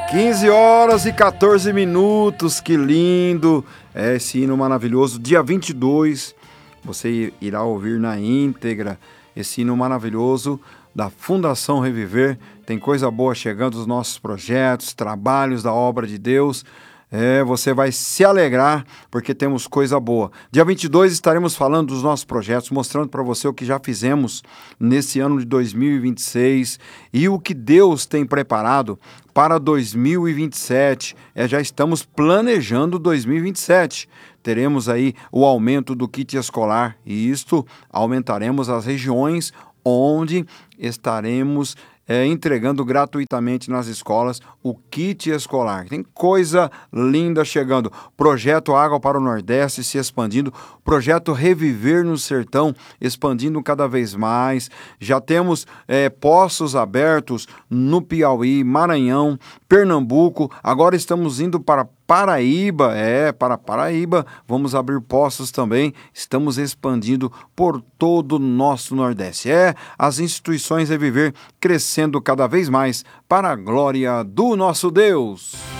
15h14, que lindo! É esse hino maravilhoso. Dia 22, você irá ouvir na íntegra esse hino maravilhoso da Fundação Reviver. Tem coisa boa chegando, os nossos projetos, trabalhos da obra de Deus. Você vai se alegrar porque temos coisa boa. Dia 22 estaremos falando dos nossos projetos, mostrando para você o que já fizemos nesse ano de 2026 e o que Deus tem preparado para 2027. Já estamos planejando 2027. Teremos aí o aumento do kit escolar e isto aumentaremos as regiões onde estaremos entregando gratuitamente nas escolas o kit escolar. Tem coisa linda chegando. Projeto Água para o Nordeste se expandindo. Projeto Reviver no Sertão expandindo cada vez mais. Já temos poços abertos no Piauí, Maranhão, Pernambuco. Agora estamos indo para Paraíba, para Paraíba, vamos abrir poços também, estamos expandindo por todo o nosso Nordeste. As instituições Reviver crescendo cada vez mais para a glória do nosso Deus.